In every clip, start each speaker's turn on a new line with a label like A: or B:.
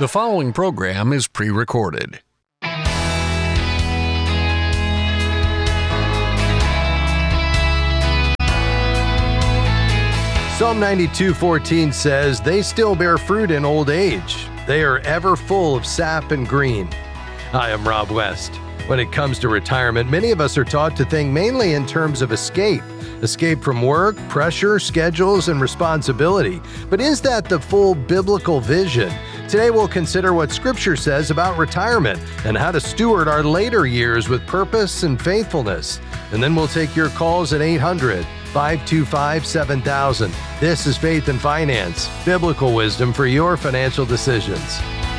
A: The following program is pre-recorded.
B: Psalm 92:14 says, "They still bear fruit in old age. They are ever full of sap and green." Hi, I'm Rob West. When it comes to retirement, many of us are taught to think mainly in terms of escape from work, pressure, schedules, and responsibility. But is that the full biblical vision? Today we'll consider what Scripture says about retirement and how to steward our later years with purpose and faithfulness. And then we'll take your calls at 800-525-7000. This is Faith and Finance, biblical wisdom for your financial decisions.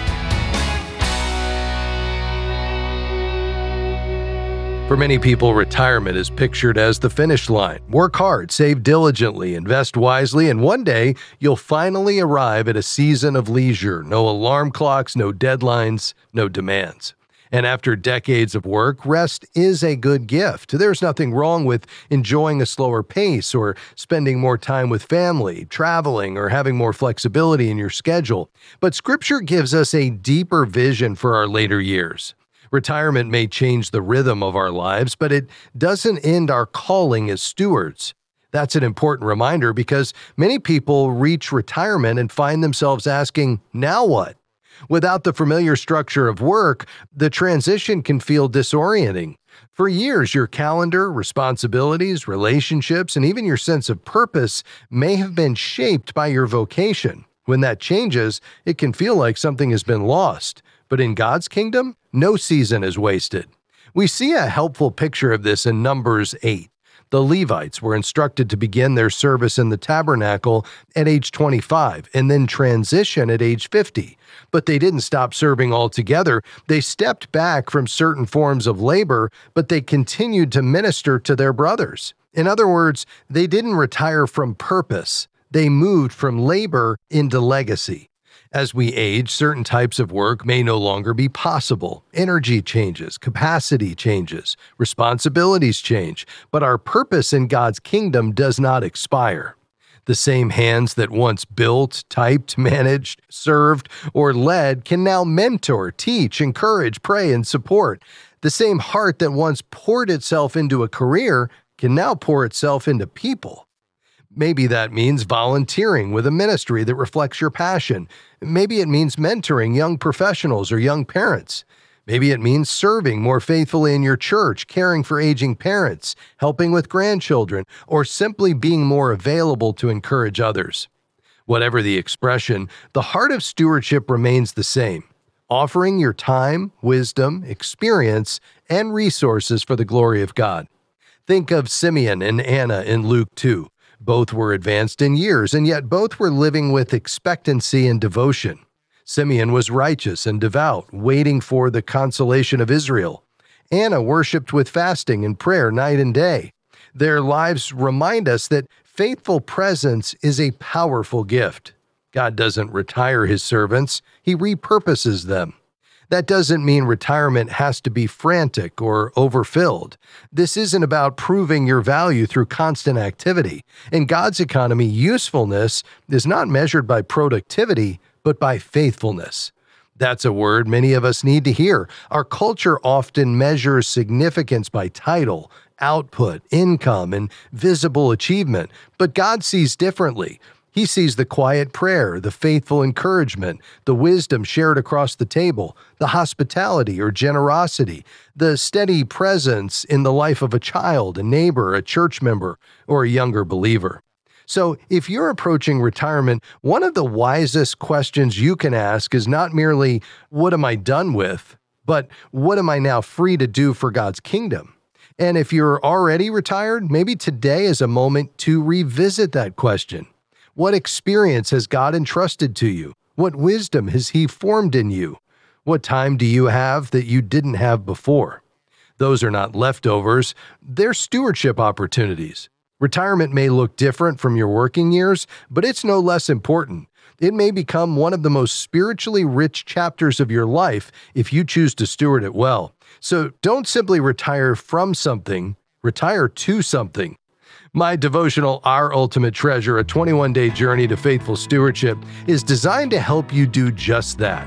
B: For many people, retirement is pictured as the finish line. Work hard, save diligently, invest wisely, and one day you'll finally arrive at a season of leisure. No alarm clocks, no deadlines, no demands. And after decades of work, rest is a good gift. There's nothing wrong with enjoying a slower pace or spending more time with family, traveling, or having more flexibility in your schedule. But Scripture gives us a deeper vision for our later years. Retirement may change the rhythm of our lives, but it doesn't end our calling as stewards. That's an important reminder because many people reach retirement and find themselves asking, now what? Without the familiar structure of work, the transition can feel disorienting. For years, your calendar, responsibilities, relationships, and even your sense of purpose may have been shaped by your vocation. When that changes, it can feel like something has been lost. But in God's kingdom, no season is wasted. We see a helpful picture of this in Numbers 8. The Levites were instructed to begin their service in the tabernacle at age 25 and then transition at age 50. But they didn't stop serving altogether. They stepped back from certain forms of labor, but they continued to minister to their brothers. In other words, they didn't retire from purpose. They moved from labor into legacy. As we age, certain types of work may no longer be possible. Energy changes, capacity changes, responsibilities change, but our purpose in God's kingdom does not expire. The same hands that once built, typed, managed, served, or led can now mentor, teach, encourage, pray, and support. The same heart that once poured itself into a career can now pour itself into people. Maybe that means volunteering with a ministry that reflects your passion. Maybe it means mentoring young professionals or young parents. Maybe it means serving more faithfully in your church, caring for aging parents, helping with grandchildren, or simply being more available to encourage others. Whatever the expression, the heart of stewardship remains the same, offering your time, wisdom, experience, and resources for the glory of God. Think of Simeon and Anna in Luke 2. Both were advanced in years, and yet both were living with expectancy and devotion. Simeon was righteous and devout, waiting for the consolation of Israel. Anna worshiped with fasting and prayer night and day. Their lives remind us that faithful presence is a powerful gift. God doesn't retire his servants, he repurposes them. That doesn't mean retirement has to be frantic or overfilled. This isn't about proving your value through constant activity. In God's economy, usefulness is not measured by productivity, but by faithfulness. That's a word many of us need to hear. Our culture often measures significance by title, output, income, and visible achievement, but God sees differently. He sees the quiet prayer, the faithful encouragement, the wisdom shared across the table, the hospitality or generosity, the steady presence in the life of a child, a neighbor, a church member, or a younger believer. So, if you're approaching retirement, one of the wisest questions you can ask is not merely, what am I done with, but what am I now free to do for God's kingdom? And if you're already retired, maybe today is a moment to revisit that question. What experience has God entrusted to you? What wisdom has He formed in you? What time do you have that you didn't have before? Those are not leftovers, they're stewardship opportunities. Retirement may look different from your working years, but it's no less important. It may become one of the most spiritually rich chapters of your life if you choose to steward it well. So don't simply retire from something, retire to something. My devotional, Our Ultimate Treasure, a 21-day journey to faithful stewardship, is designed to help you do just that.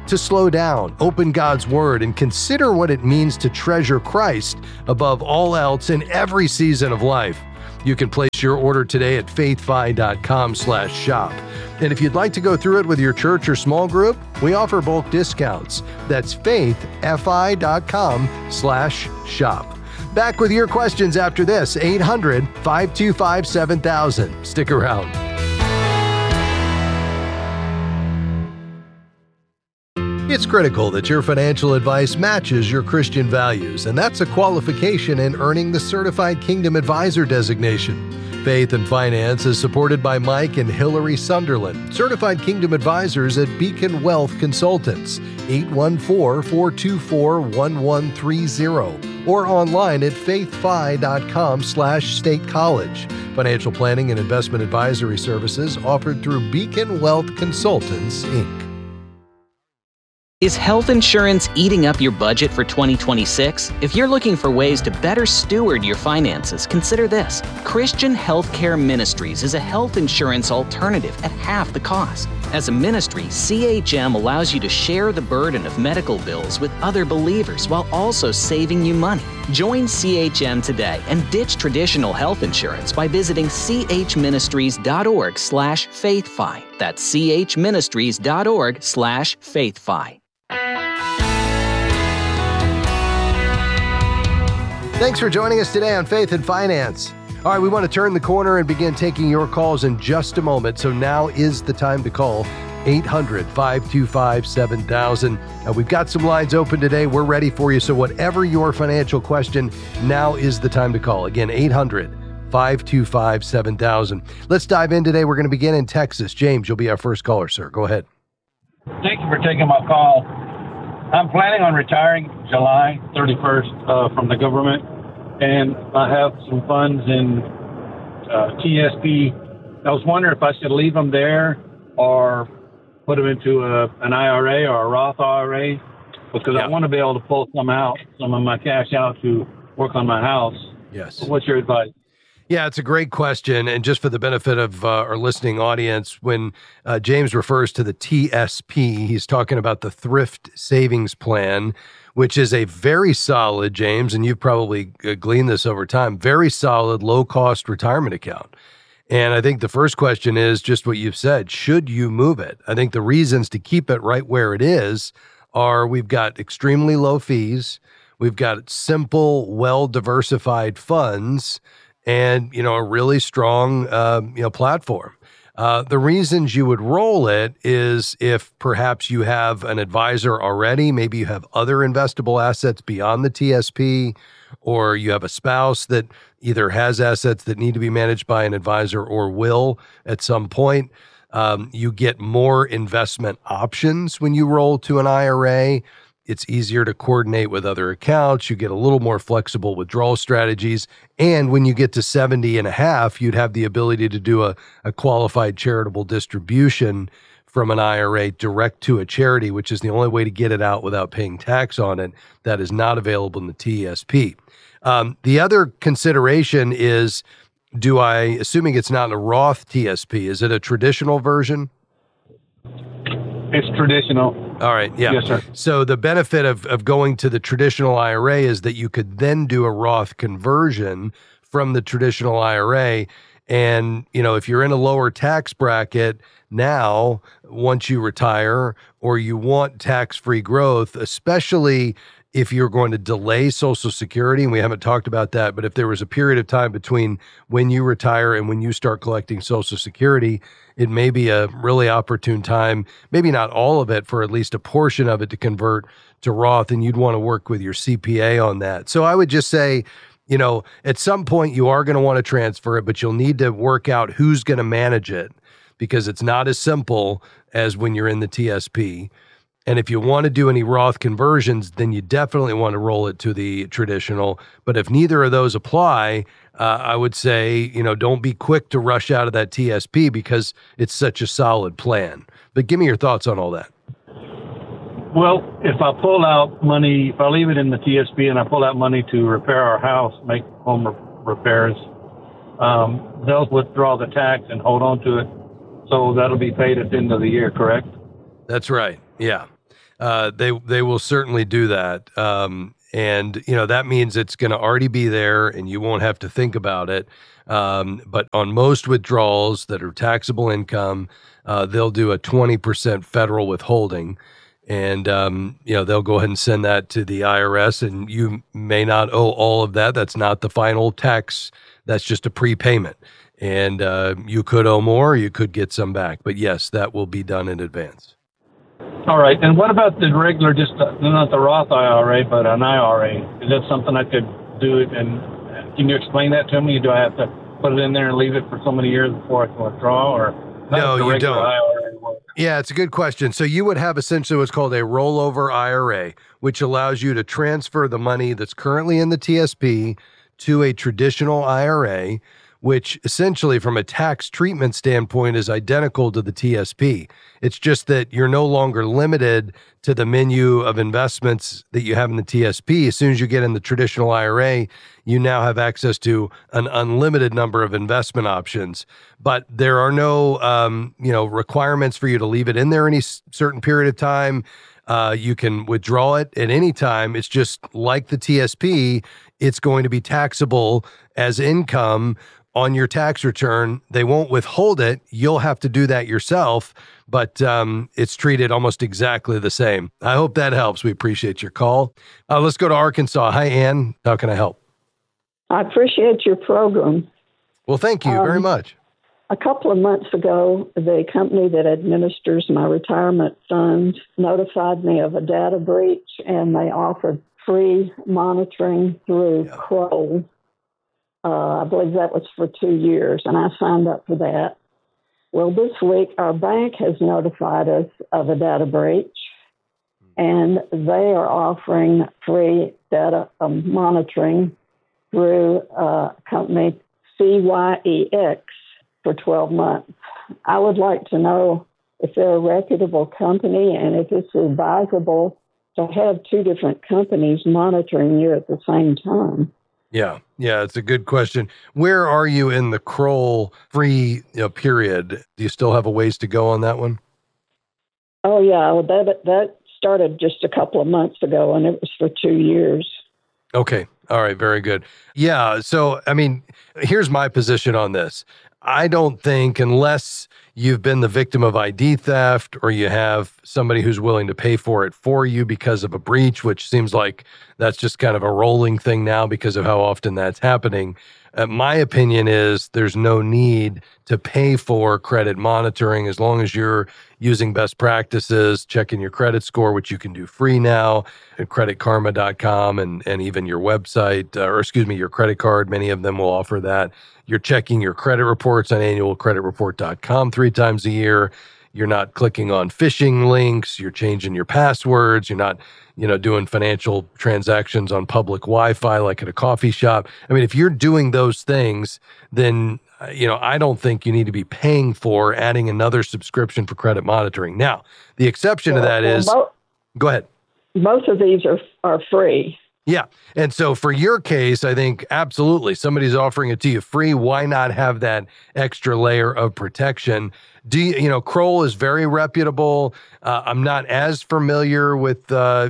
B: to slow down, open God's Word, and consider what it means to treasure Christ above all else in every season of life. You can place your order today at faithfi.com/shop. And if you'd like to go through it with your church or small group, we offer bulk discounts. That's faithfi.com/shop. Back with your questions after this, 800-525-7000. Stick around. It's critical that your financial advice matches your Christian values, and that's a qualification in earning the Certified Kingdom Advisor designation. Faith and Finance is supported by Mike and Hillary Sunderland, Certified Kingdom Advisors at Beacon Wealth Consultants, 814-424-1130, or online at faithfi.com/State College. Financial planning and investment advisory services offered through Beacon Wealth Consultants, Inc.
C: Is health insurance eating up your budget for 2026? If you're looking for ways to better steward your finances, consider this. Christian Healthcare Ministries is a health insurance alternative at half the cost. As a ministry, CHM allows you to share the burden of medical bills with other believers while also saving you money. Join CHM today and ditch traditional health insurance by visiting chministries.org/faithfi. That's chministries.org/faithfi.
B: Thanks for joining us today on Faith and Finance. All right, we want to turn the corner and begin taking your calls in just a moment. So now is the time to call 800-525-7000. We've got some lines open today. We're ready for you. So whatever your financial question, now is the time to call. Again, 800-525-7000. Let's dive in today. We're going to begin in Texas. James, you'll be our first caller, sir. Go ahead.
D: Thank you for taking my call. I'm planning on retiring July 31st from the government, and I have some funds in TSP. I was wondering if I should leave them there or put them into an IRA or a Roth IRA, because I want to be able to pull some of my cash out to work on my house.
B: Yes.
D: What's your advice?
B: Yeah, it's a great question. And just for the benefit of our listening audience, when James refers to the TSP, he's talking about the Thrift Savings Plan, which is a very solid, James, and you've probably gleaned this over time, very solid, low-cost retirement account. And I think the first question is just what you've said. Should you move it? I think the reasons to keep it right where it is are we've got extremely low fees, we've got simple, well-diversified funds, and, a really strong, platform. The reasons you would roll it is if perhaps you have an advisor already, maybe you have other investable assets beyond the TSP, or you have a spouse that either has assets that need to be managed by an advisor or will at some point. You get more investment options when you roll to an IRA. It's easier to coordinate with other accounts. You get a little more flexible withdrawal strategies. And when you get to 70 and a half, you'd have the ability to do a qualified charitable distribution from an IRA direct to a charity, which is the only way to get it out without paying tax on it. That is not available in the TSP. The other consideration is, assuming it's not a Roth TSP, is it a traditional version?
D: It's traditional.
B: All right. Yeah.
D: Yes, sir.
B: So the benefit of going to the traditional IRA is that you could then do a Roth conversion from the traditional IRA. And, if you're in a lower tax bracket now, once you retire, or you want tax-free growth, especially if you're going to delay Social Security, and we haven't talked about that, but if there was a period of time between when you retire and when you start collecting Social Security, it may be a really opportune time, maybe not all of it, for at least a portion of it to convert to Roth, and you'd want to work with your CPA on that. So I would just say, at some point you are going to want to transfer it, but you'll need to work out who's going to manage it, because it's not as simple as when you're in the TSP. And if you want to do any Roth conversions, then you definitely want to roll it to the traditional. But if neither of those apply, I would say, don't be quick to rush out of that TSP because it's such a solid plan. But give me your thoughts on all that.
D: Well, if I pull out money, if I leave it in the TSP and I pull out money to repair our house, make home repairs, they'll withdraw the tax and hold on to it. So that'll be paid at the end of the year, correct?
B: That's right. Yeah. They will certainly do that. And, that means it's going to already be there and you won't have to think about it. But on most withdrawals that are taxable income, they'll do a 20% federal withholding. And, they'll go ahead and send that to the IRS, and you may not owe all of that. That's not the final tax. That's just a prepayment. And you could owe more, you could get some back. But yes, that will be done in advance.
D: All right. And what about the regular, just not the Roth IRA, but an IRA? Is that something I could do it? And can you explain that to me? Do I have to put it in there and leave it for so many years before I can withdraw? Or
B: no, you don't.
D: IRA work?
B: Yeah, it's a good question. So you would have essentially what's called a rollover IRA, which allows you to transfer the money that's currently in the TSP to a traditional IRA, which essentially from a tax treatment standpoint is identical to the TSP. It's just that you're no longer limited to the menu of investments that you have in the TSP. As soon as you get in the traditional IRA, you now have access to an unlimited number of investment options. But there are no, requirements for you to leave it in there any certain period of time. You can withdraw it at any time. It's just like the TSP, it's going to be taxable as income on your tax return. They won't withhold it. You'll have to do that yourself, but it's treated almost exactly the same. I hope that helps. We appreciate your call. Let's go to Arkansas. Hi, Ann. How can I help?
E: I appreciate your program.
B: Well, thank you very much.
E: A couple of months ago, the company that administers my retirement fund notified me of a data breach, and they offered free monitoring through Kroll. I believe that was for 2 years, and I signed up for that. Well, this week, our bank has notified us of a data breach, and they are offering free data monitoring through a company, CYEX, for 12 months. I would like to know if they're a reputable company and if it's advisable to have two different companies monitoring you at the same time.
B: Yeah, it's a good question. Where are you in the Kroll free period? Do you still have a ways to go on that one?
E: Oh, yeah. Well, that started just a couple of months ago, and it was for 2 years.
B: Okay. All right. Very good. Yeah. So, here's my position on this. I don't think, unless you've been the victim of ID theft or you have somebody who's willing to pay for it for you because of a breach, which seems like that's just kind of a rolling thing now because of how often that's happening. My opinion is there's no need to pay for credit monitoring as long as you're using best practices, checking your credit score, which you can do free now at creditkarma.com and even your website, your credit card. Many of them will offer that. You're checking your credit reports on annualcreditreport.com 3 times a year. You're not clicking on phishing links. You're changing your passwords. You're not, doing financial transactions on public Wi-Fi like at a coffee shop. If you're doing those things, then, I don't think you need to be paying for adding another subscription for credit monitoring. Now, the exception to that is, go ahead.
E: Both of these are free.
B: Yeah. And so for your case, I think absolutely somebody's offering it to you free. Why not have that extra layer of protection? Kroll is very reputable. I'm not as familiar with,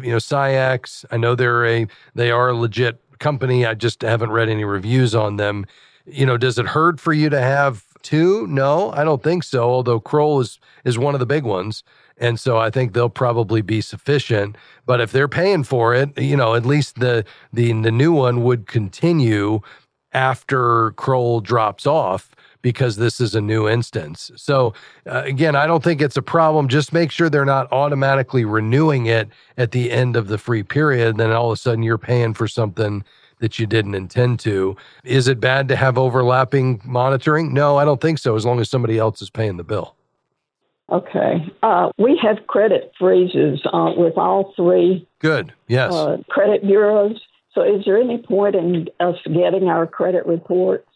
B: CYEX. I know they are a legit company. I just haven't read any reviews on them. Does it hurt for you to have two? No, I don't think so. Although Kroll is one of the big ones. And so I think they'll probably be sufficient. But if they're paying for it, at least the new one would continue after Kroll drops off because this is a new instance. So again, I don't think it's a problem. Just make sure they're not automatically renewing it at the end of the free period. Then all of a sudden you're paying for something that you didn't intend to. Is it bad to have overlapping monitoring? No, I don't think so, as long as somebody else is paying the bill.
E: Okay. We have credit freezes with all three.
B: Good. Yes.
E: Credit bureaus. So is there any point in us getting our credit reports?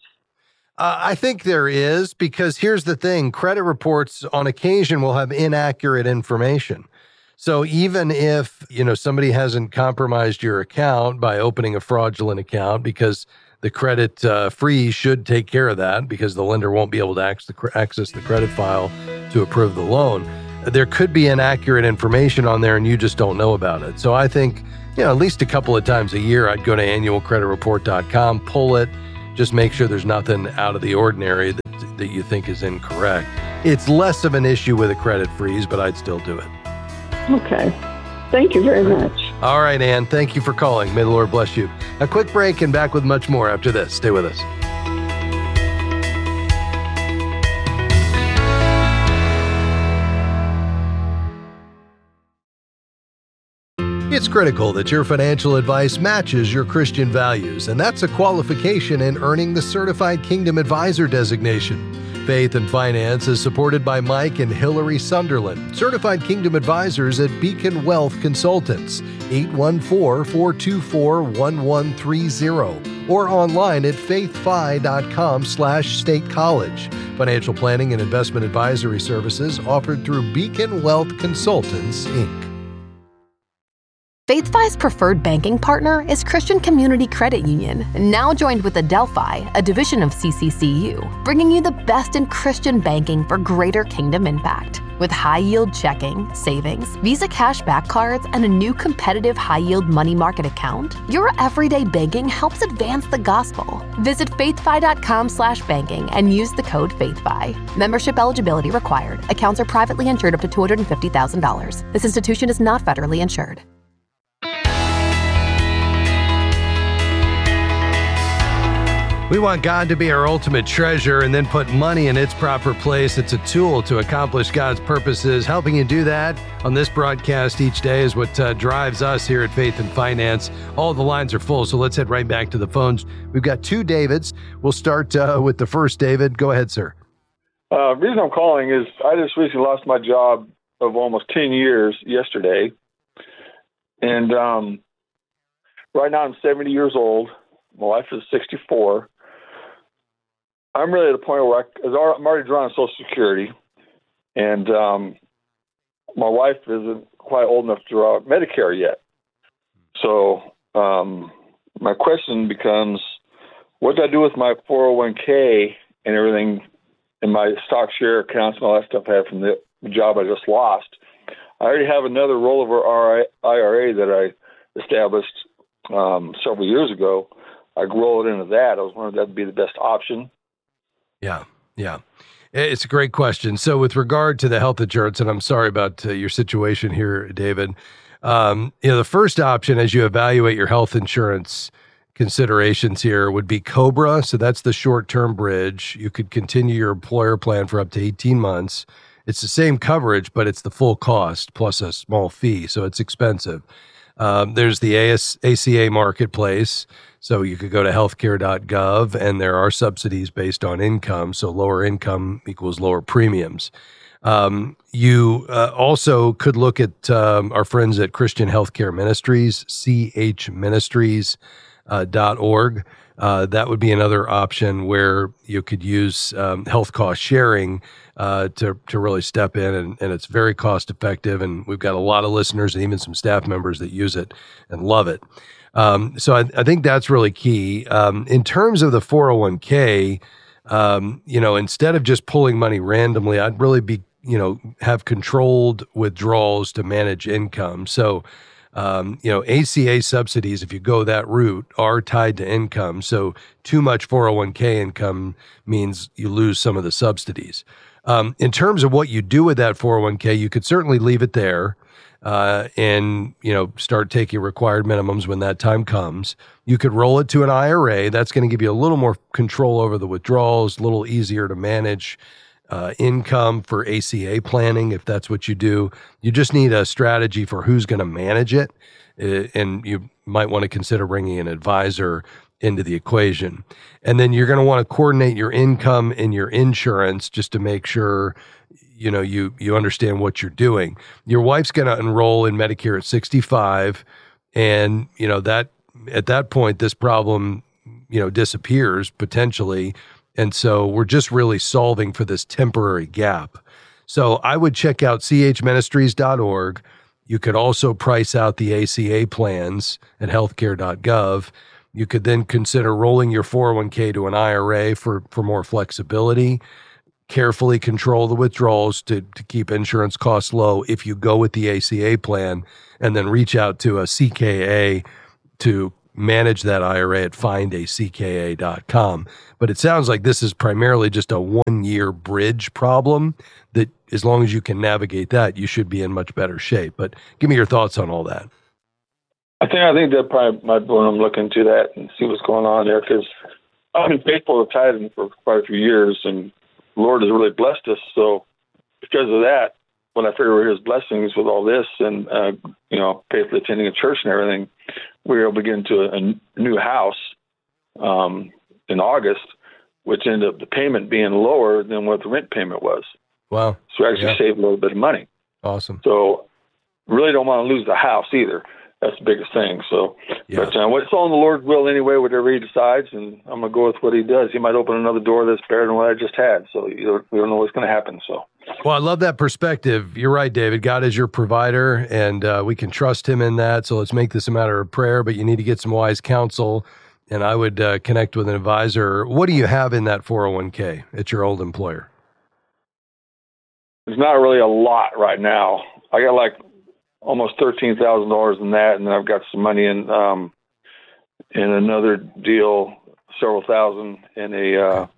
B: I think there is, because here's the thing. Credit reports on occasion will have inaccurate information. So even if, somebody hasn't compromised your account by opening a fraudulent account, because the credit freeze should take care of that, because the lender won't be able to access the credit file to approve the loan. there could be inaccurate information on there and you just don't know about it. So I think, at least a couple of times a year, I'd go to annualcreditreport.com, pull it, just make sure there's nothing out of the ordinary that you think is incorrect. It's less of an issue with a credit freeze, but I'd still do it.
E: Okay. Thank you very much.
B: All right, Ann. Thank you for calling. May the Lord bless you. A quick break and back with much more after this. Stay with us. It's critical that your financial advice matches your Christian values, and that's a qualification in earning the Certified Kingdom Advisor designation. Faith and Finance is supported by Mike and Hillary Sunderland, Certified Kingdom Advisors at Beacon Wealth Consultants, 814-424-1130, or online at faithfi.com/State College. Financial planning and investment advisory services offered through Beacon Wealth Consultants, Inc.
F: FaithFi's preferred banking partner is Christian Community Credit Union, now joined with Adelphi, a division of CCCU, bringing you the best in Christian banking for greater kingdom impact. With high-yield checking, savings, Visa cashback cards, and a new competitive high-yield money market account, your everyday banking helps advance the gospel. Visit faithfi.com/banking and use the code FaithFi. Membership eligibility required. Accounts are privately insured up to $250,000. This institution is not federally insured.
B: We want God to be our ultimate treasure and then put money in its proper place. It's a tool to accomplish God's purposes. Helping you do that on this broadcast each day is what drives us here at Faith and Finance. All the lines are full, so let's head right back to the phones. We've got two Davids. We'll start with the first David. Go ahead, sir.
G: The reason I'm calling is I just recently lost my job of almost 10 years yesterday. And right now I'm 70 years old. My wife is 64. I'm really at a point where I'm already drawing on Social Security, and my wife isn't quite old enough to draw Medicare yet. So my question becomes, what do I do with my 401k and everything and my stock share accounts and all that stuff I have from the job I just lost? I already have another rollover IRA that I established several years ago. I roll it into that. I was wondering if that would be the best option.
B: Yeah. It's a great question. So with regard to the health insurance, and I'm sorry about your situation here, David, the first option as you evaluate your health insurance considerations here would be COBRA. So that's the short-term bridge. You could continue your employer plan for up to 18 months. It's the same coverage, but it's the full cost plus a small fee. So it's expensive. There's the ACA marketplace. So you could go to healthcare.gov, and there are subsidies based on income. So lower income equals lower premiums. You also could look at our friends at Christian Healthcare Ministries, chministries.org. That would be another option where you could use health cost sharing to really step in, and it's very cost effective. And we've got a lot of listeners and even some staff members that use it and love it. So I think that's really key. In terms of the 401k, instead of just pulling money randomly, I'd really be, have controlled withdrawals to manage income. So, ACA subsidies, if you go that route, are tied to income. So too much 401k income means you lose some of the subsidies. In terms of what you do with that 401k, you could certainly leave it there. And start taking required minimums when that time comes. You could roll it to an IRA. That's going to give you a little more control over the withdrawals, a little easier to manage income for ACA planning, if that's what you do. You just need a strategy for who's going to manage it, and you might want to consider bringing an advisor into the equation. And then you're going to want to coordinate your income and your insurance just to make sure you understand what you're doing. Your wife's going to enroll in Medicare at 65, and that at that point this problem disappears potentially, and so we're just really solving for this temporary gap. So I would check out chministries.org. You could also price out the ACA plans at healthcare.gov. You could then consider rolling your 401k to an IRA for more flexibility. carefully control the withdrawals to keep insurance costs low if you go with the ACA plan, and then reach out to a CKA to manage that IRA at findacka.com. But it sounds like this is primarily just a 1-year bridge problem that as long as you can navigate that, you should be in much better shape. But give me your thoughts on all that.
G: I think that probably might be when I'm looking into that and see what's going on there, because I've been faithful to tithing for quite a few years, and the Lord has really blessed us. So because of that, when I figure His blessings with all this and, faithfully attending a church and everything, we were able to get into a new house in August, which ended up the payment being lower than what the rent payment was.
B: Wow.
G: So we actually saved a little bit of money.
B: Awesome.
G: So really don't want to lose the house either. That's the biggest thing. So,
B: yeah.
G: But it's all in the Lord's will anyway, whatever He decides, and I'm going to go with what He does. He might open another door that's better than what I just had. So we don't know what's going to happen. So.
B: Well, I love that perspective. You're right, David. God is your provider, and we can trust Him in that. So let's make this a matter of prayer, but you need to get some wise counsel, and I would connect with an advisor. What do you have in that 401k at your old employer?
G: There's not really a lot right now. I got like almost $13,000 in that, and then I've got some money in another deal, several thousand in a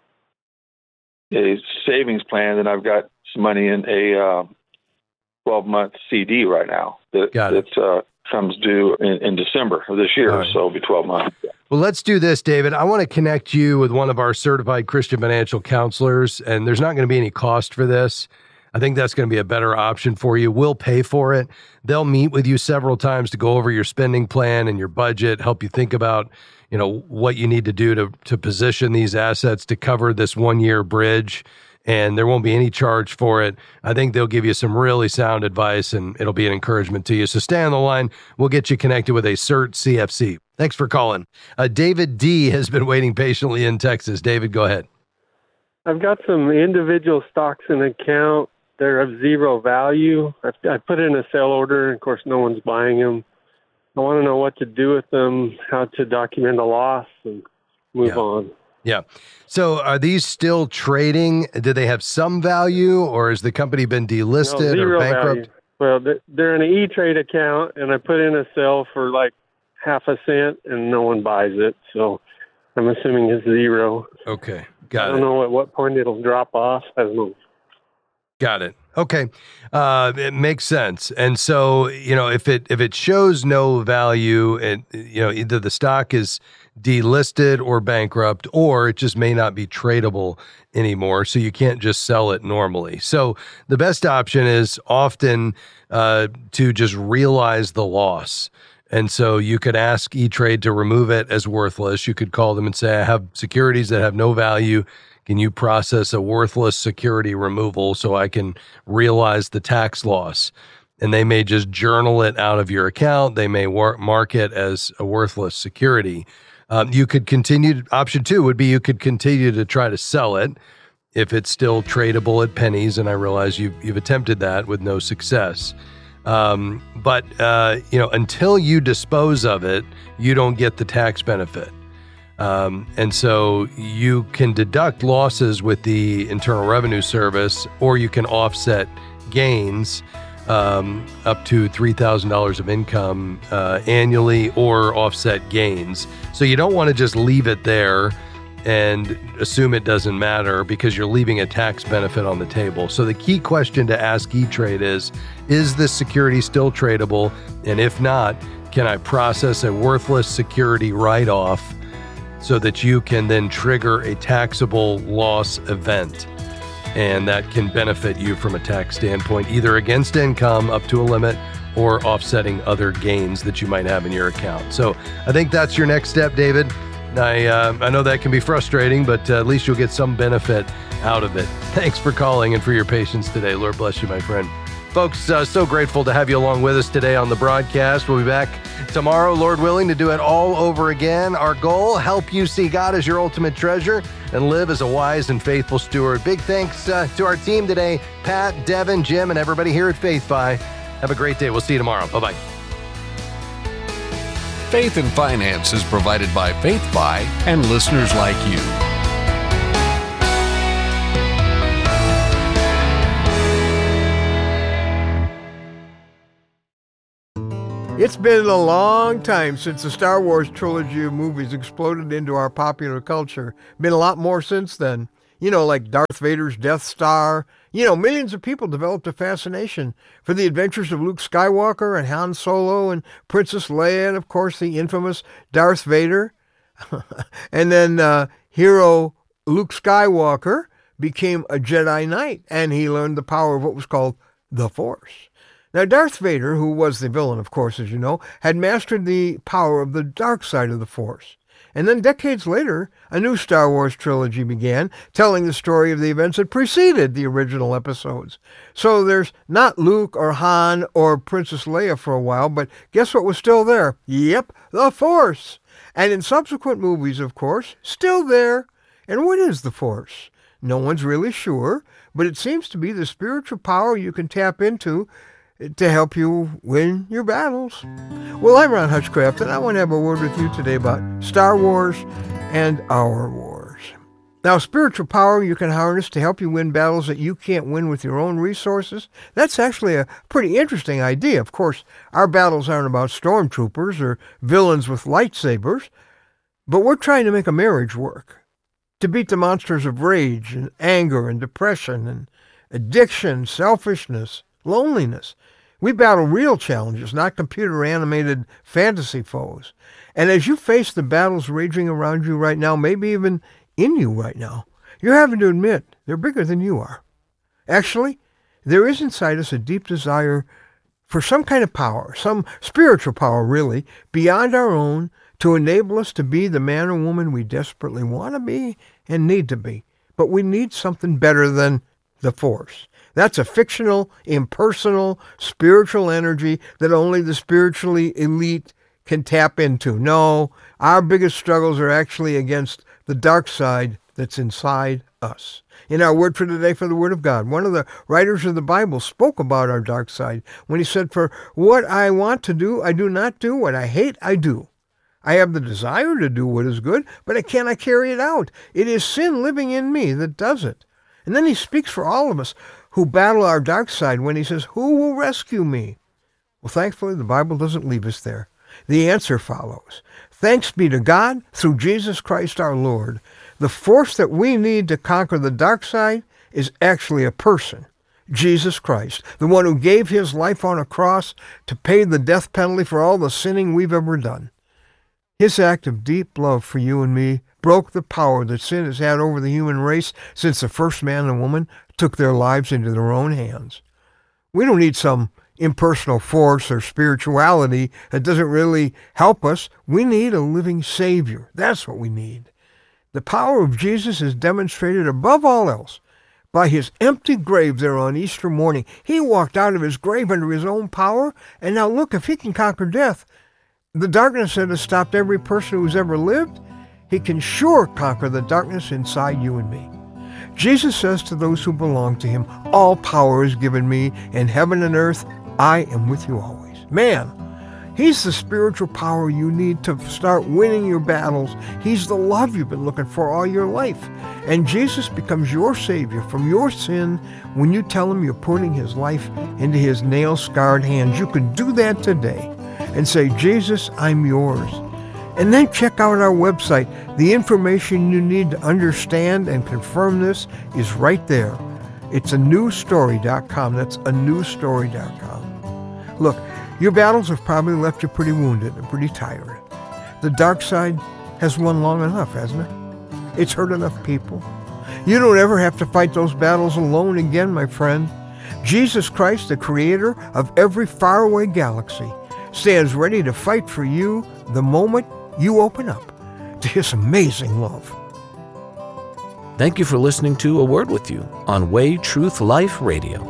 G: savings plan, and I've got some money in a 12-month CD right now that comes due in December of this year, right. So it'll be 12 months.
B: Well, let's do this, David. I want to connect you with one of our certified Christian financial counselors, and there's not going to be any cost for this. I think that's going to be a better option for you. We'll pay for it. They'll meet with you several times to go over your spending plan and your budget, help you think about, what you need to do to position these assets to cover this 1-year bridge, and there won't be any charge for it. I think they'll give you some really sound advice, and it'll be an encouragement to you. So stay on the line. We'll get you connected with a CERT CFC. Thanks for calling. David D. has been waiting patiently in Texas. David, go ahead.
H: I've got some individual stocks in account. They're of zero value. I put in a sale order. Of course, no one's buying them. I want to know what to do with them, how to document a loss, and move on.
B: Yeah. So are these still trading? Do they have some value, or has the company been delisted or bankrupt?
H: Value. Well, they're in an E-Trade account, and I put in a sale for like half a cent, and no one buys it. So I'm assuming it's zero.
B: Okay. Got it.
H: I don't know at what point it'll drop off. I don't know.
B: Got it. Okay. It makes sense. And so, if it shows no value and, either the stock is delisted or bankrupt, or it just may not be tradable anymore. So you can't just sell it normally. So the best option is often to just realize the loss. And so you could ask E-Trade to remove it as worthless. You could call them and say, I have securities that have no value. Can you process a worthless security removal so I can realize the tax loss? And they may just journal it out of your account. They may mark it as a worthless security. You could continue. Option 2 would be you could continue to try to sell it if it's still tradable at pennies. And I realize you've attempted that with no success. But until you dispose of it, you don't get the tax benefit. And so you can deduct losses with the Internal Revenue Service, or you can offset gains up to $3,000 of income annually, or offset gains. So you don't want to just leave it there and assume it doesn't matter, because you're leaving a tax benefit on the table. So the key question to ask E-Trade is this security still tradable? And if not, can I process a worthless security write-off so that you can then trigger a taxable loss event? And that can benefit you from a tax standpoint, either against income up to a limit or offsetting other gains that you might have in your account. So I think that's your next step, David. I know that can be frustrating, but at least you'll get some benefit out of it. Thanks for calling and for your patience today. Lord bless you, my friend. Folks, so grateful to have you along with us today on the broadcast. We'll be back tomorrow, Lord willing, to do it all over again. Our goal, help you see God as your ultimate treasure and live as a wise and faithful steward. Big thanks to our team today, Pat, Devin, Jim, and everybody here at FaithFi. Have a great day. We'll see you tomorrow. Bye-bye.
A: Faith and Finance is provided by FaithFi and listeners like you.
I: It's been a long time since the Star Wars trilogy of movies exploded into our popular culture. Been a lot more since then. Like Darth Vader's Death Star. Millions of people developed a fascination for the adventures of Luke Skywalker and Han Solo and Princess Leia and, of course, the infamous Darth Vader. And then hero Luke Skywalker became a Jedi Knight, and he learned the power of what was called the Force. Now, Darth Vader, who was the villain, of course, as you know, had mastered the power of the dark side of the Force. And then decades later, a new Star Wars trilogy began, telling the story of the events that preceded the original episodes. So there's not Luke or Han or Princess Leia for a while, but guess what was still there? Yep, the Force. And in subsequent movies, of course, still there. And what is the Force? No one's really sure, but it seems to be the spiritual power you can tap into to help you win your battles. Well, I'm Ron Hutchcraft, and I want to have a word with you today about Star Wars and our wars. Now, spiritual power you can harness to help you win battles that you can't win with your own resources. That's actually a pretty interesting idea. Of course, our battles aren't about stormtroopers or villains with lightsabers, but we're trying to make a marriage work, to beat the monsters of rage and anger and depression and addiction, selfishness, loneliness. We battle real challenges, not computer-animated fantasy foes. And as you face the battles raging around you right now, maybe even in you right now, you're having to admit they're bigger than you are. Actually, there is inside us a deep desire for some kind of power, some spiritual power really, beyond our own, to enable us to be the man or woman we desperately want to be and need to be. But we need something better than the Force. That's a fictional, impersonal, spiritual energy that only the spiritually elite can tap into. No, our biggest struggles are actually against the dark side that's inside us. In our word for today for the Word of God, one of the writers of the Bible spoke about our dark side when he said, "For what I want to do, I do not do. What I hate, I do. I have the desire to do what is good, but I cannot carry it out. It is sin living in me that does it." And then he speaks for all of us who battle our dark side when he says, "Who will rescue me?" Well, thankfully, the Bible doesn't leave us there. The answer follows. Thanks be to God through Jesus Christ our Lord. The force that we need to conquer the dark side is actually a person, Jesus Christ, the one who gave his life on a cross to pay the death penalty for all the sinning we've ever done. His act of deep love for you and me broke the power that sin has had over the human race since the first man and woman took their lives into their own hands. We don't need some impersonal force or spirituality that doesn't really help us. We need a living Savior. That's what we need. The power of Jesus is demonstrated above all else by his empty grave there on Easter morning. He walked out of his grave under his own power, and now look, if he can conquer death, the darkness that has stopped every person who's ever lived, he can sure conquer the darkness inside you and me. Jesus says to those who belong to him, "All power is given me in heaven and earth. I am with you always." Man, he's the spiritual power you need to start winning your battles. He's the love you've been looking for all your life. And Jesus becomes your Savior from your sin when you tell him you're putting his life into his nail-scarred hands. You can do that today and say, "Jesus, I'm yours." And then check out our website. The information you need to understand and confirm this is right there. It's anewstory.com. That's anewstory.com. Look, your battles have probably left you pretty wounded and pretty tired. The dark side has won long enough, hasn't it? It's hurt enough people. You don't ever have to fight those battles alone again, my friend. Jesus Christ, the creator of every faraway galaxy, stands ready to fight for you the moment you open up to his amazing love.
J: Thank you for listening to A Word With You on Way Truth Life Radio.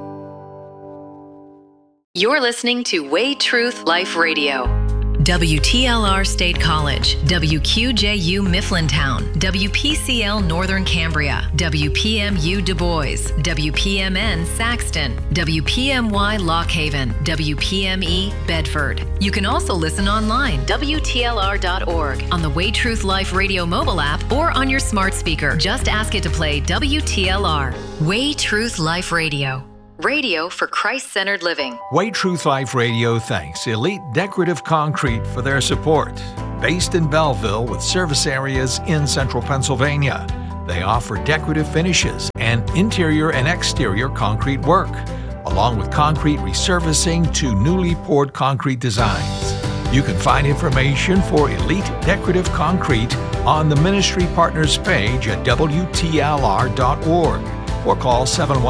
K: You're listening to Way Truth Life Radio. WTLR State College, WQJU Mifflintown, WPCL Northern Cambria, WPMU Du Bois, WPMN Saxton, WPMY Lock Haven, WPME Bedford. You can also listen online, WTLR.org, on the Way Truth Life Radio mobile app, or on your smart speaker. Just ask it to play WTLR. Way Truth Life Radio. Radio for Christ-centered living.
L: Way Truth Life Radio thanks Elite Decorative Concrete for their support. Based in Belleville with service areas in central Pennsylvania, they offer decorative finishes and interior and exterior concrete work, along with concrete resurfacing to newly poured concrete designs. You can find information for Elite Decorative Concrete on the Ministry Partners page at WTLR.org or call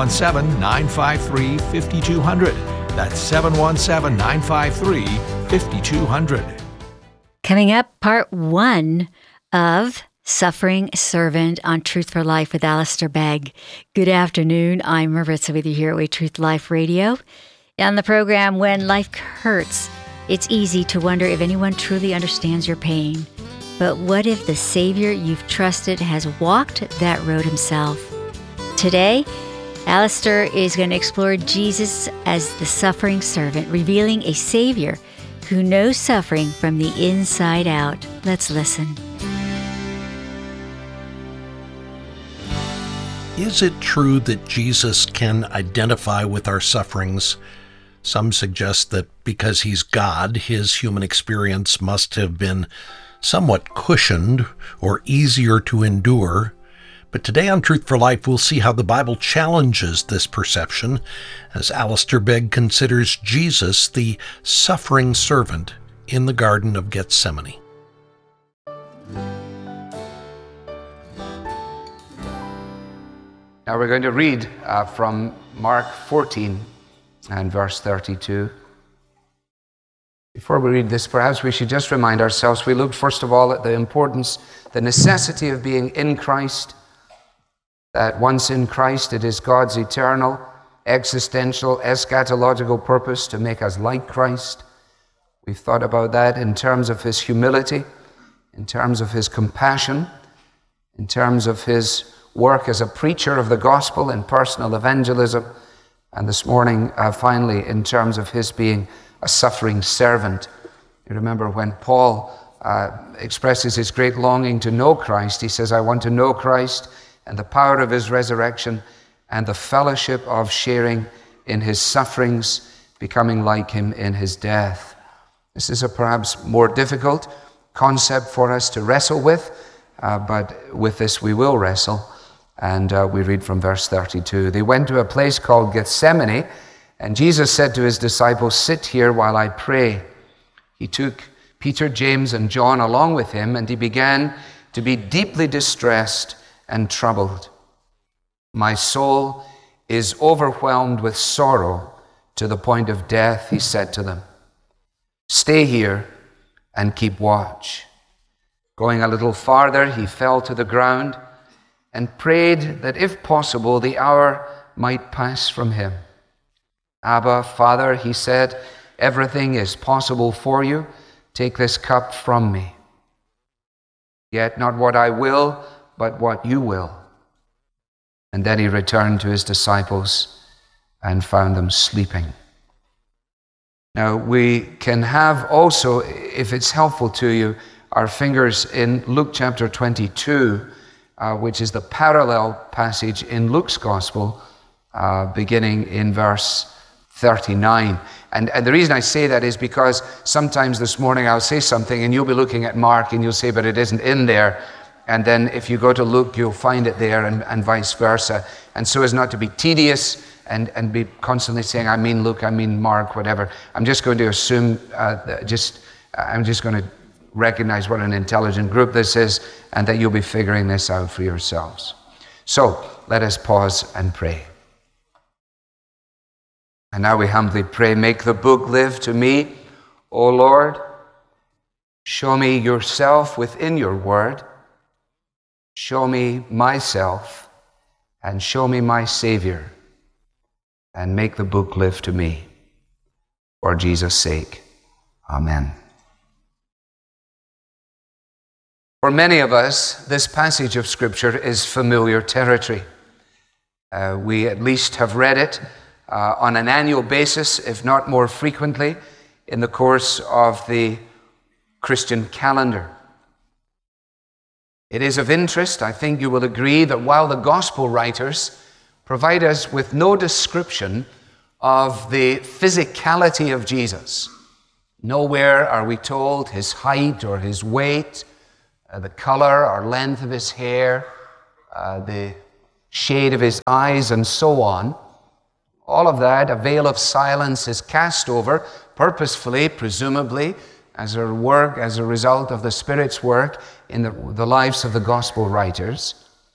L: 717-953-5200. That's 717-953-5200.
M: Coming up, part 1 of Suffering Servant on Truth for Life with Alistair Begg. Good afternoon. I'm Maritza with you here at Way Truth Life Radio. On the program, When Life Hurts, it's easy to wonder if anyone truly understands your pain. But what if the Savior you've trusted has walked that road himself? Today, Alistair is going to explore Jesus as the suffering servant, revealing a Savior who knows suffering from the inside out. Let's listen.
N: Is it true that Jesus can identify with our sufferings? Some suggest that because he's God, his human experience must have been somewhat cushioned or easier to endure. But today on Truth for Life, we'll see how the Bible challenges this perception as Alistair Begg considers Jesus the suffering servant in the Garden of Gethsemane.
O: Now we're going to read from Mark 14 and verse 32. Before we read this, perhaps we should just remind ourselves, we looked first of all at the importance, the necessity of being in Christ, that once in Christ it is God's eternal, existential, eschatological purpose to make us like Christ. We've thought about that in terms of his humility, in terms of his compassion, in terms of his work as a preacher of the gospel and personal evangelism, and this morning, finally, in terms of his being a suffering servant. You remember when Paul expresses his great longing to know Christ, he says, I want to know Christ and the power of his resurrection and the fellowship of sharing in his sufferings, becoming like him in his death. This is a perhaps more difficult concept for us to wrestle with, but with this we will wrestle. And we read from verse 32. They went to a place called Gethsemane, and Jesus said to his disciples, sit here while I pray. He took Peter, James, and John along with him, and he began to be deeply distressed and troubled. My soul is overwhelmed with sorrow to the point of death, he said to them. Stay here and keep watch. Going a little farther, he fell to the ground and prayed that if possible the hour might pass from him. Abba, Father, he said, everything is possible for you. Take this cup from me. Yet not what I will, but what you will. And then he returned to his disciples and found them sleeping. Now we can have also, if it's helpful to you, our fingers in Luke chapter 22, which is the parallel passage in Luke's Gospel, beginning in verse 39. And the reason I say that is because sometimes this morning I'll say something and you'll be looking at Mark and you'll say, but it isn't in there. And then if you go to Luke, you'll find it there and vice versa. And so as not to be tedious and be constantly saying, I mean Luke, I mean Mark, whatever. I'm just going to assume, I'm just going to recognize what an intelligent group this is and that you'll be figuring this out for yourselves. So let us pause and pray. And now we humbly pray, make the book live to me, O Lord. Show me yourself within your word. Show me myself and show me my Savior, and make the book live to me. For Jesus' sake. Amen. For many of us, this passage of Scripture is familiar territory. We at least have read it on an annual basis, if not more frequently, in the course of the Christian calendar. It is of interest, I think you will agree, that while the gospel writers provide us with no description of the physicality of Jesus. Nowhere are we told his height or his weight, the color or length of his hair, the shade of his eyes, and so on. All of that, a veil of silence is cast over, purposefully, presumably, as a result of the Spirit's work in the lives of the gospel writers.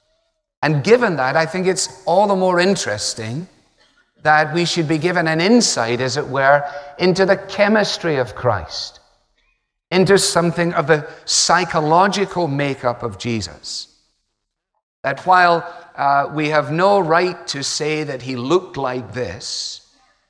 O: And given that, I think it's all the more interesting that we should be given an insight, as it were, into the chemistry of Christ, into something of the psychological makeup of Jesus. That while we have no right to say that he looked like this,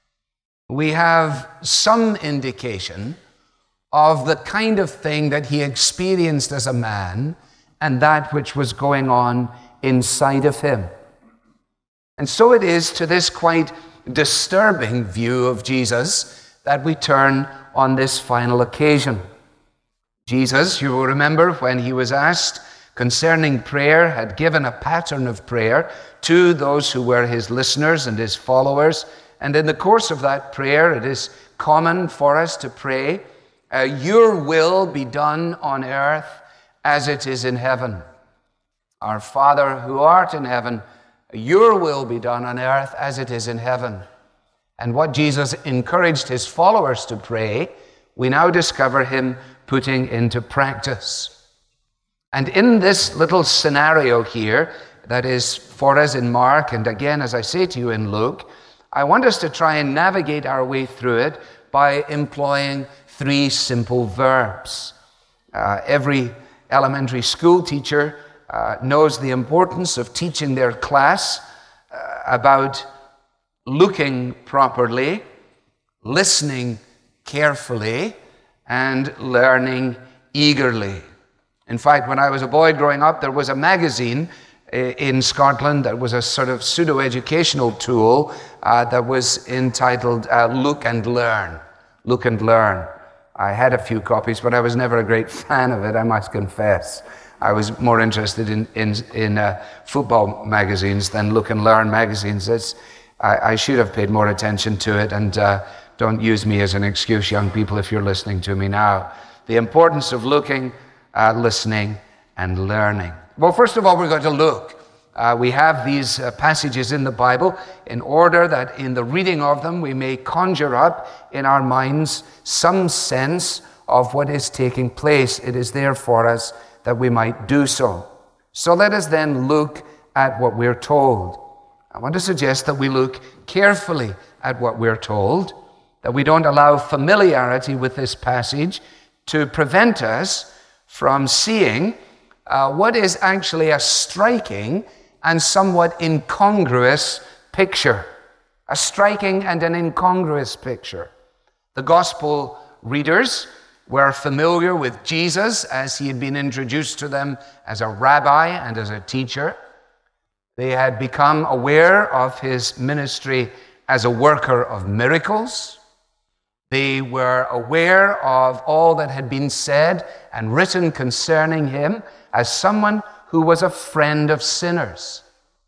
O: we have some indication of the kind of thing that he experienced as a man and that which was going on inside of him. And so it is to this quite disturbing view of Jesus that we turn on this final occasion. Jesus, you will remember, when he was asked concerning prayer, had given a pattern of prayer to those who were his listeners and his followers. And in the course of that prayer, it is common for us to pray, your will be done on earth as it is in heaven. Our Father who art in heaven, your will be done on earth as it is in heaven. And what Jesus encouraged his followers to pray, we now discover him putting into practice. And in this little scenario here, that is for us in Mark, and again, as I say to you, in Luke, I want us to try and navigate our way through it by employing 3 simple verbs. Every elementary school teacher knows the importance of teaching their class about looking properly, listening carefully, and learning eagerly. In fact, when I was a boy growing up, there was a magazine in Scotland that was a sort of pseudo-educational tool that was entitled Look and Learn. Look and Learn. I had a few copies, but I was never a great fan of it, I must confess. I was more interested in football magazines than Look and Learn magazines. I should have paid more attention to it, and don't use me as an excuse, young people, if you're listening to me now. The importance of looking, listening, and learning. Well, first of all, we're going to look. We have these passages in the Bible in order that in the reading of them we may conjure up in our minds some sense of what is taking place. It is there for us that we might do so. So let us then look at what we're told. I want to suggest that we look carefully at what we're told, that we don't allow familiarity with this passage to prevent us from seeing what is actually a striking and somewhat incongruous picture. A striking and an incongruous picture. The gospel readers were familiar with Jesus as he had been introduced to them as a rabbi and as a teacher. They had become aware of his ministry as a worker of miracles. They were aware of all that had been said and written concerning him as someone who was a friend of sinners.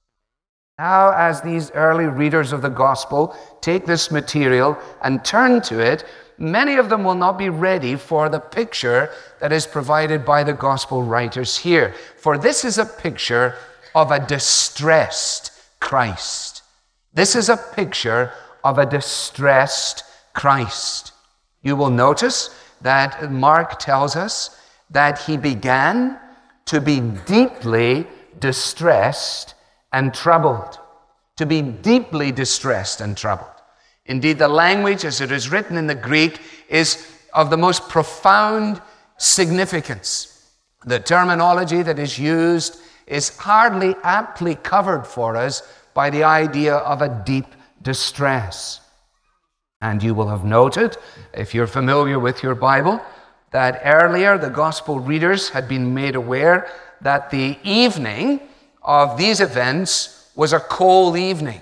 O: Now, as these early readers of the gospel take this material and turn to it, many of them will not be ready for the picture that is provided by the gospel writers here. For this is a picture of a distressed Christ. This is a picture of a distressed Christ. You will notice that Mark tells us that he began to be deeply distressed and troubled. To be deeply distressed and troubled. Indeed, the language as it is written in the Greek is of the most profound significance. The terminology that is used is hardly aptly covered for us by the idea of a deep distress. And you will have noted, if you're familiar with your Bible, that earlier the gospel readers had been made aware that the evening of these events was a cold evening.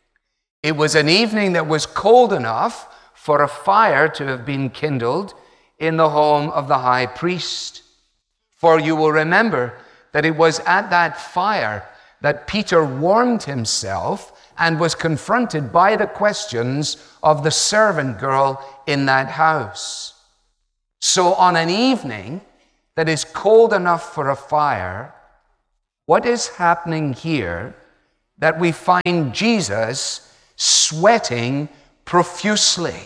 O: It was an evening that was cold enough for a fire to have been kindled in the home of the high priest. For you will remember that it was at that fire that Peter warmed himself and was confronted by the questions of the servant girl in that house. So on an evening that is cold enough for a fire, what is happening here that we find Jesus sweating profusely?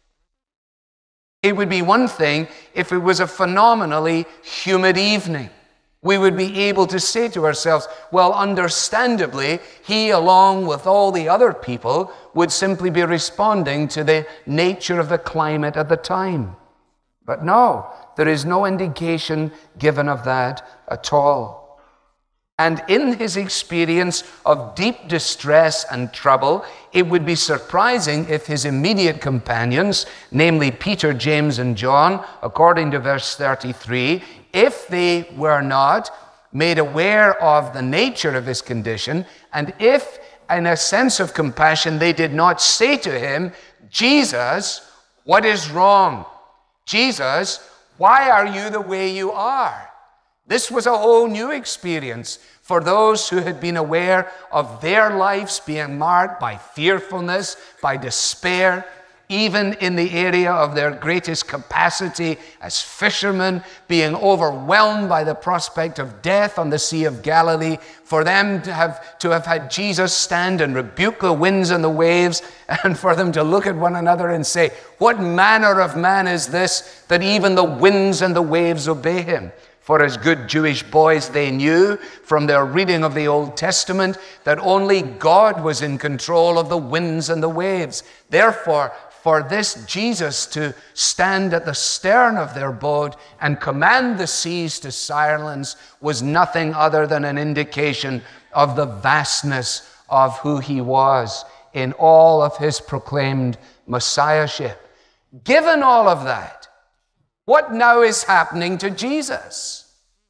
O: It would be one thing if it was a phenomenally humid evening. We would be able to say to ourselves, well, understandably, he, along with all the other people, would simply be responding to the nature of the climate at the time. But no, there is no indication given of that at all. And in his experience of deep distress and trouble, it would be surprising if his immediate companions, namely Peter, James, and John, according to verse 33, if they were not made aware of the nature of his condition, and if, in a sense of compassion, they did not say to him, Jesus, what is wrong? Jesus, why are you the way you are? This was a whole new experience for those who had been aware of their lives being marked by fearfulness, by despair, even in the area of their greatest capacity as fishermen, being overwhelmed by the prospect of death on the Sea of Galilee, for them to have had Jesus stand and rebuke the winds and the waves, and for them to look at one another and say, what manner of man is this that even the winds and the waves obey him? For as good Jewish boys, they knew from their reading of the Old Testament that only God was in control of the winds and the waves. Therefore, for this Jesus to stand at the stern of their boat and command the seas to silence was nothing other than an indication of the vastness of who he was in all of his proclaimed messiahship. Given all of that, what now is happening to Jesus?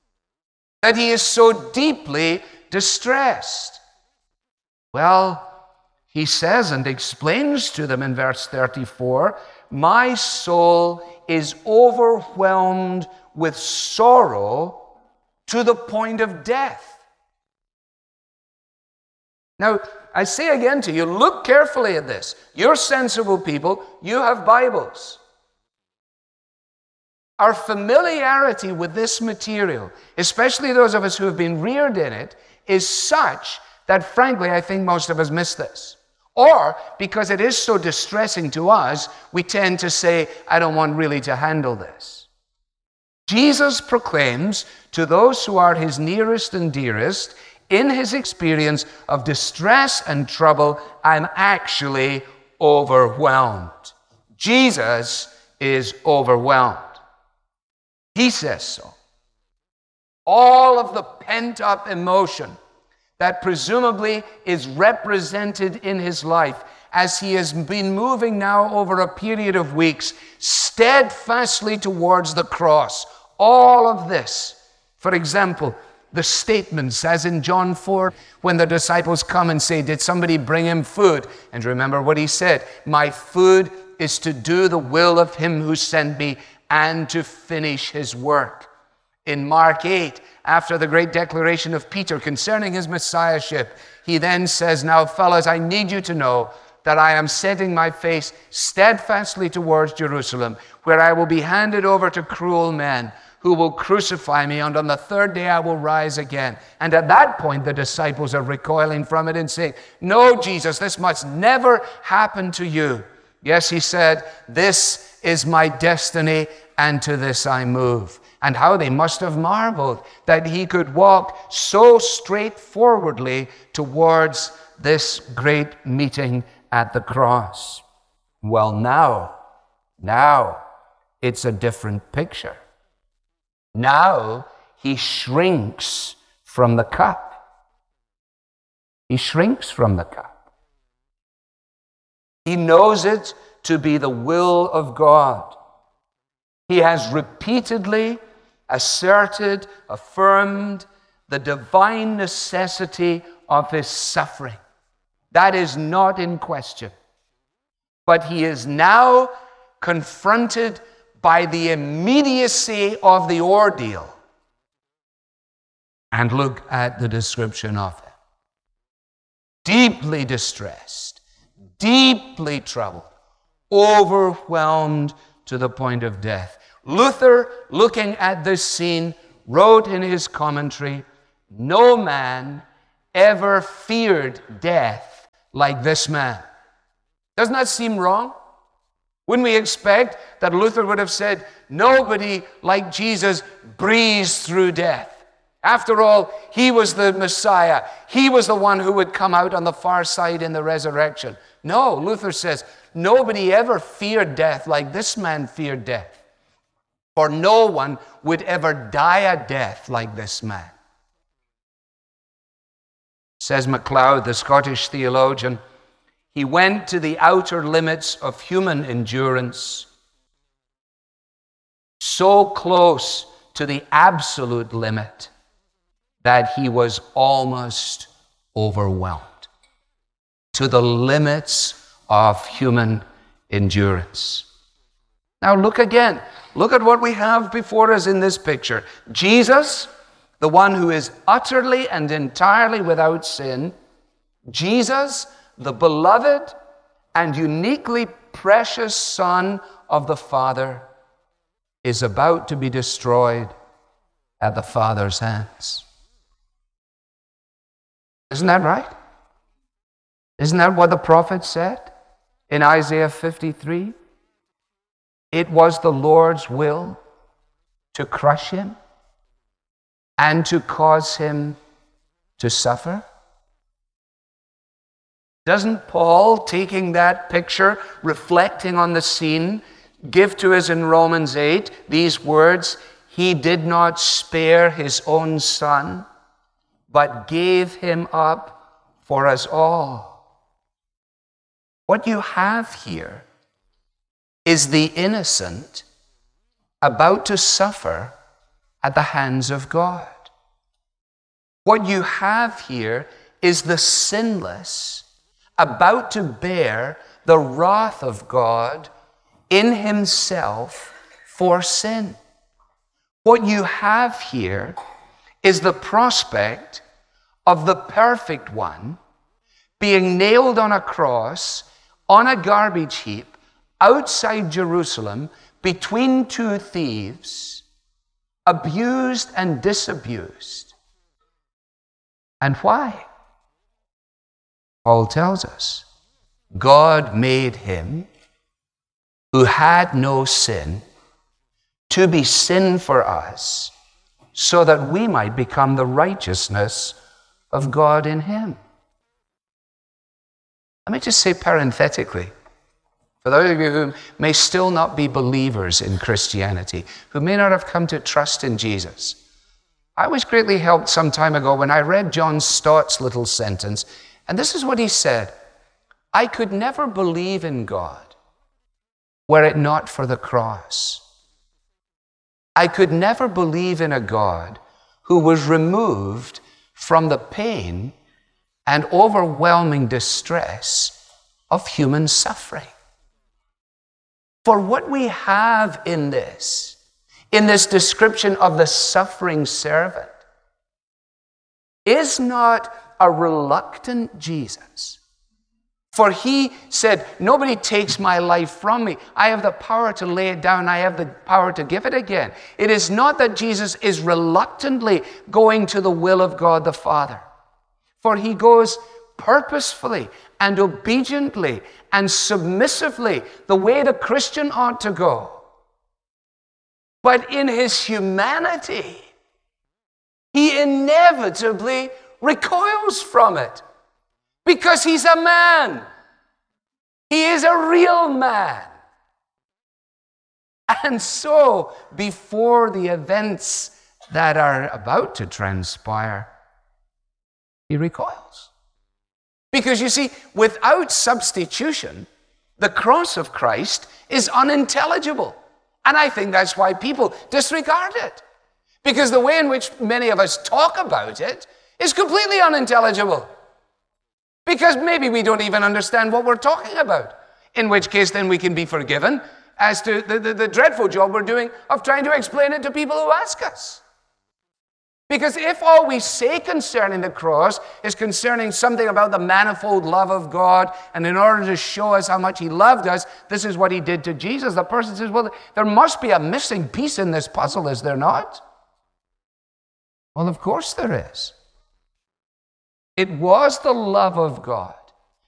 O: That he is so deeply distressed. Well, he says and explains to them in verse 34, my soul is overwhelmed with sorrow to the point of death. Now, I say again to you, look carefully at this. You're sensible people, you have Bibles. Our familiarity with this material, especially those of us who have been reared in it, is such that, frankly, I think most of us miss this. Or, because it is so distressing to us, we tend to say, I don't want really to handle this. Jesus proclaims to those who are his nearest and dearest, in his experience of distress and trouble, I'm actually overwhelmed. Jesus is overwhelmed. He says so. All of the pent-up emotion that presumably is represented in his life as he has been moving now over a period of weeks steadfastly towards the cross. All of this, for example, the statements as in John 4, when the disciples come and say, did somebody bring him food? And remember what he said, my food is to do the will of him who sent me and to finish his work. In Mark 8, after the great declaration of Peter concerning his messiahship, he then says, now fellas, I need you to know that I am setting my face steadfastly towards Jerusalem, where I will be handed over to cruel men who will crucify me, and on the third day I will rise again. And at that point, the disciples are recoiling from it and saying, no, Jesus, this must never happen to you. Yes, he said, this is my destiny, and to this I move. And how they must have marveled that he could walk so straightforwardly towards this great meeting at the cross. Well, now it's a different picture. Now he shrinks from the cup. He shrinks from the cup. He knows it to be the will of God. He has repeatedly asserted, affirmed the divine necessity of his suffering. That is not in question. But he is now confronted by the immediacy of the ordeal. And look at the description of it. deeply distressed, deeply troubled, overwhelmed to the point of death. Luther, looking at this scene, wrote in his commentary, "No man ever feared death like this man." Doesn't that seem wrong? Wouldn't we expect that Luther would have said, nobody like Jesus breezed through death? After all, he was the Messiah. He was the one who would come out on the far side in the resurrection. No, Luther says, nobody ever feared death like this man feared death. For no one would ever die a death like this man. Says MacLeod, the Scottish theologian, he went to the outer limits of human endurance, so close to the absolute limit that he was almost overwhelmed, to the limits of human endurance. Now look again. Look at what we have before us in this picture. Jesus, the one who is utterly and entirely without sin, Jesus, the beloved and uniquely precious Son of the Father, is about to be destroyed at the Father's hands. Isn't that right? Isn't that what the prophet said in Isaiah 53? It was the Lord's will to crush him and to cause him to suffer. Doesn't Paul, taking that picture, reflecting on the scene, give to us in Romans 8 these words, "He did not spare his own Son, but gave him up for us all." What you have here is the innocent about to suffer at the hands of God. What you have here is the sinless about to bear the wrath of God in himself for sin. What you have here is the prospect of the perfect one being nailed on a cross, on a garbage heap, outside Jerusalem, between two thieves, abused and disabused. And why? Paul tells us, God made him who had no sin to be sin for us, so that we might become the righteousness of God in him. Let me just say parenthetically, for those of you who may still not be believers in Christianity, who may not have come to trust in Jesus, I was greatly helped some time ago when I read John Stott's little sentence, and this is what he said: I could never believe in God were it not for the cross. I could never believe in a God who was removed from the pain and overwhelming distress of human suffering. For what we have in this description of the suffering servant, is not a reluctant Jesus. For he said, nobody takes my life from me. I have the power to lay it down. I have the power to give it again. It is not that Jesus is reluctantly going to the will of God the Father. For he goes purposefully and obediently and submissively, the way the Christian ought to go. But in his humanity, he inevitably recoils from it. Because he's a man. He is a real man. And so, before the events that are about to transpire, he recoils. Because you see, without substitution, the cross of Christ is unintelligible. And I think that's why people disregard it. Because the way in which many of us talk about it is completely unintelligible. Because maybe we don't even understand what we're talking about. In which case, then we can be forgiven as to the dreadful job we're doing of trying to explain it to people who ask us. Because if all we say concerning the cross is concerning something about the manifold love of God, and in order to show us how much he loved us, this is what he did to Jesus, the person says, well, there must be a missing piece in this puzzle, is there not? Well, of course there is. It was the love of God